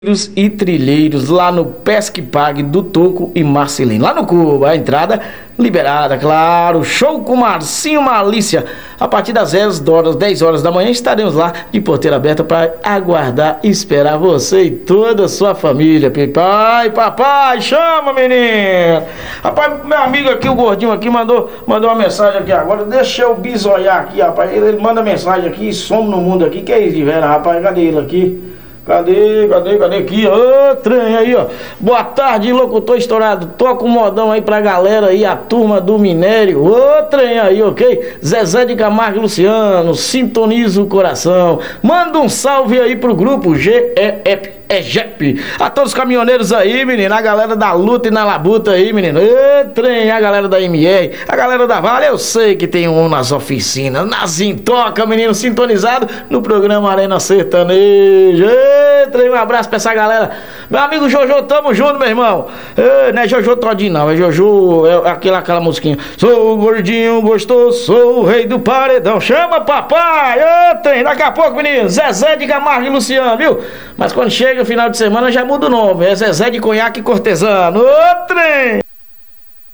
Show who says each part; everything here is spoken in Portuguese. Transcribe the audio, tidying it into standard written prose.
Speaker 1: E trilheiros lá no Pesque Pague do Toco e Marcelino, lá no Cuba, a entrada liberada, claro, show com Marcinho Malícia, a partir das 10 horas da manhã estaremos lá de porteira aberta para aguardar e esperar você e toda a sua família. Papai, chama, menino. Rapaz, meu amigo aqui, o gordinho aqui, mandou uma mensagem aqui agora, deixa eu bisoiar aqui, rapaz, ele manda mensagem aqui, some no mundo aqui, que é isso de velho, rapaz, cadê ele aqui? Cadê aqui, ó, trem aí, ó. Boa tarde, locutor estourado. Toca um modão aí pra galera aí, a turma do minério. Ô, trem aí, ok? Zezé de Camargo e Luciano, sintoniza o coração. Manda um salve aí pro grupo GEP. A todos os caminhoneiros aí, menino. A galera da luta e na labuta aí, menino. Ô, trem, a galera da MR, a galera da Vale. Eu sei que tem um nas oficinas, nas Intoca, menino, sintonizado no programa Arena Sertaneja. Trem, um abraço pra essa galera. Meu amigo Jojo, tamo junto, meu irmão. Não é Jojo Todinho, não. É Jojo, aquela musiquinha. Sou o gordinho gostoso, sou o rei do paredão. Chama papai. Trem, daqui a pouco, menino. Zezé de Camargo e Luciano, viu? Mas quando chega o final de semana já muda o nome. É Zezé de Conhaque Cortesano. Trem.